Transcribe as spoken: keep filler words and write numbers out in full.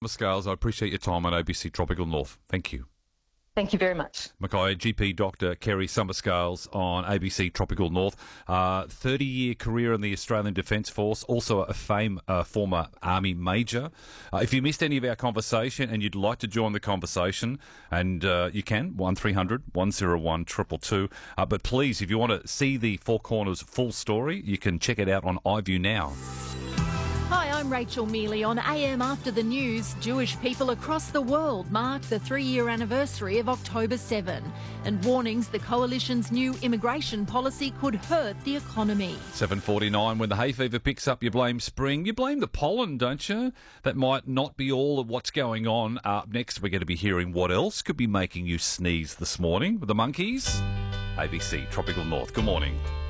Summerscales, I appreciate your time on A B C Tropical North. Thank you. Thank you very much. Mackay G P Doctor Kerry Summerscales on A B C Tropical North. Uh, thirty-year career in the Australian Defence Force, also a fame uh, former Army Major. Uh, if you missed any of our conversation and you'd like to join the conversation, and uh, you can, one three hundred one oh one two two two. Uh, but please, if you want to see the Four Corners full story, you can check it out on iView now. Hi, I'm Rachel Mealy. On A M After the News, Jewish people across the world mark the three-year anniversary of October seventh, and warnings the coalition's new immigration policy could hurt the economy. seven forty-nine, when the hay fever picks up, you blame spring. You blame the pollen, don't you? That might not be all of what's going on. Up next, we're going to be hearing what else could be making you sneeze this morning with the Monkeys. A B C Tropical North. Good morning.